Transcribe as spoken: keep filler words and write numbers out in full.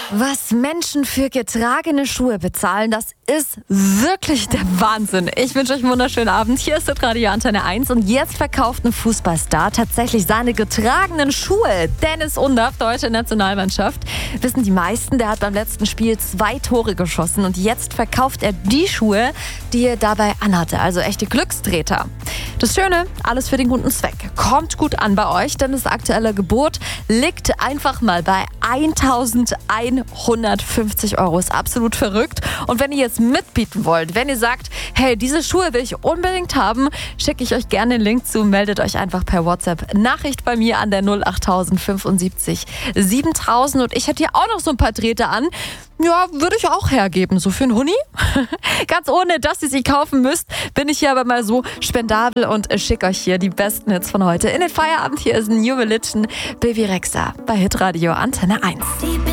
Was Menschen für getragene Schuhe bezahlen, das ist wirklich der Wahnsinn. Ich wünsche euch einen wunderschönen Abend. Hier ist das Radio Antenne eins und jetzt verkauft ein Fußballstar tatsächlich seine getragenen Schuhe. Dennis Undaff, deutsche Nationalmannschaft. Wissen die meisten, der hat beim letzten Spiel zwei Tore geschossen und jetzt verkauft er die Schuhe, die er dabei anhatte. Also echte Glückstreter. Das Schöne, alles für den guten Zweck. Kommt gut an bei euch, denn das aktuelle Gebot liegt einfach mal bei eintausendeinhundertfünfzig Euro. Ist absolut verrückt. Und wenn ihr jetzt mitbieten wollt, wenn ihr sagt, hey, diese Schuhe will ich unbedingt haben, schicke ich euch gerne den Link zu. Meldet euch einfach per WhatsApp Nachricht bei mir an der null acht fünfundsiebzig siebentausend. Und ich hätte hier auch noch so ein paar Drähte an. Ja, würde ich auch hergeben, so für einen Huni. Ganz ohne, dass ihr sie kaufen müsst, bin ich hier aber mal so spendabel und schicke euch hier die besten Hits von heute in den Feierabend. Hier ist New Religion, Baby Rexha bei Hitradio Antenne eins.